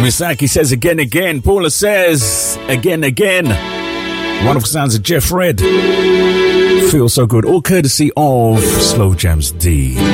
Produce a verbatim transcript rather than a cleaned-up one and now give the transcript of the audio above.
Misaki says again, again. Paula says again, again. Wonderful sounds of Jeff Red. Feels so good. All courtesy of Slow Jams D.